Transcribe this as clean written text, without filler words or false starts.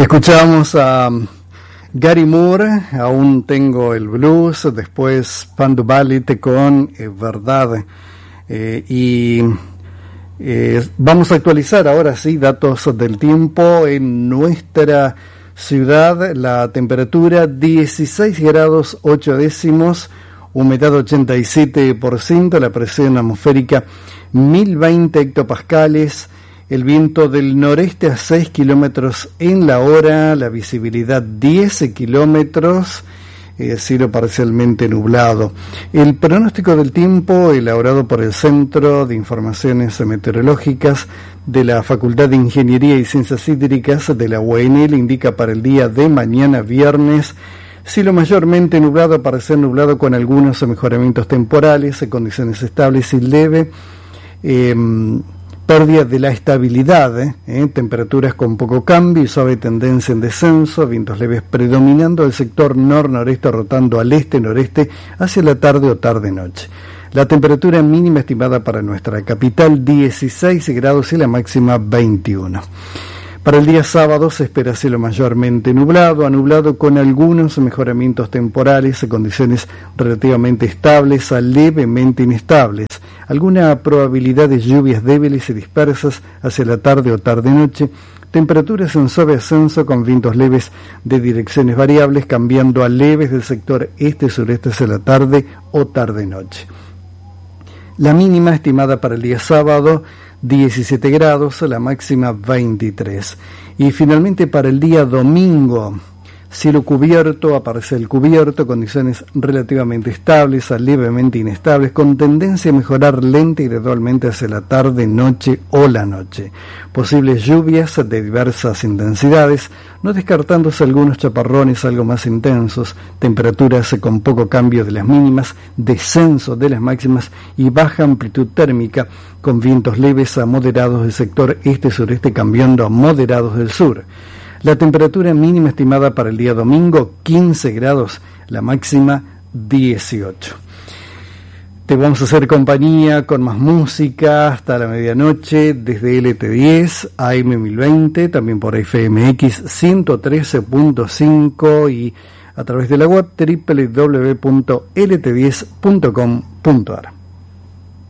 Escuchamos a Gary Moore, Aún tengo el blues, después Spandau Ballet con Verdad. Vamos a actualizar ahora sí datos del tiempo en nuestra ciudad. La temperatura 16 grados 8 décimos, humedad 87%, la presión atmosférica 1020 hectopascales, el viento del noreste a 6 kilómetros en la hora, la visibilidad 10 kilómetros, cielo parcialmente nublado. El pronóstico del tiempo elaborado por el Centro de Informaciones Meteorológicas de la Facultad de Ingeniería y Ciencias Hídricas de la UNL indica para el día de mañana viernes cielo mayormente nublado a parcial nublado con algunos mejoramientos temporales, condiciones estables y leve, pérdida de la estabilidad, temperaturas con poco cambio y suave tendencia en descenso, vientos leves predominando el sector nor-noreste rotando al este-noreste hacia la tarde o tarde-noche. La temperatura mínima estimada para nuestra capital 16 grados y la máxima 21. Para el día sábado se espera cielo mayormente nublado, a nublado con algunos mejoramientos temporales, condiciones relativamente estables a levemente inestables. Alguna probabilidad de lluvias débiles y dispersas hacia la tarde o tarde-noche. Temperaturas en suave ascenso con vientos leves de direcciones variables, cambiando a leves del sector este-sureste hacia la tarde o tarde-noche. La mínima estimada para el día sábado 17 grados, la máxima 23. Y finalmente para el día domingo, cielo cubierto, a parcial cubierto, condiciones relativamente estables a levemente inestables, con tendencia a mejorar lenta y gradualmente hacia la tarde, noche o la noche. Posibles lluvias de diversas intensidades, no descartándose algunos chaparrones algo más intensos, temperaturas con poco cambio de las mínimas, descenso de las máximas y baja amplitud térmica, con vientos leves a moderados del sector este-sureste cambiando a moderados del sur. La temperatura mínima estimada para el día domingo, 15 grados, la máxima 18. Te vamos a hacer compañía con más música hasta la medianoche desde LT10, AM1020, también por FMX 113.5 y a través de la web www.lt10.com.ar.